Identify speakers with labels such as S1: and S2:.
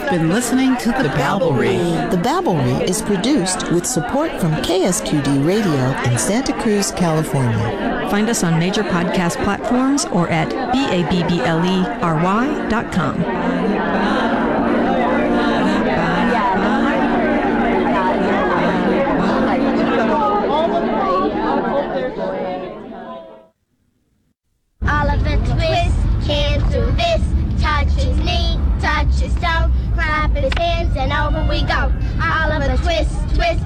S1: been listening to The Babblery.
S2: The Babblery is produced with support from KSQD Radio in Santa Cruz, California.
S3: Find us on major podcast platforms or at babblery.com.
S4: Oliver Twist can't do this. Touch his knee, touch his toe, clap his hands, and over we go. Oliver Twist, twist,